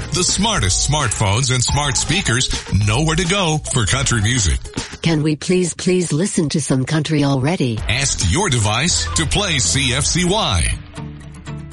The smartest smartphones and smart speakers know where to go for country music. Can we please listen to some country already? Ask your device to play CFCY.